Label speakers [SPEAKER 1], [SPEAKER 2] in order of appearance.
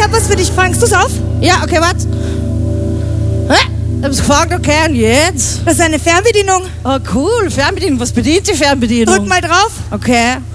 [SPEAKER 1] habe was für dich. Fangst du's auf?
[SPEAKER 2] Ja, okay, warte. Ich hab's gefragt, okay, und jetzt?
[SPEAKER 1] Das ist eine Fernbedienung.
[SPEAKER 2] Oh, cool, Fernbedienung. Was bedient die Fernbedienung?
[SPEAKER 1] Drück mal drauf.
[SPEAKER 2] Okay.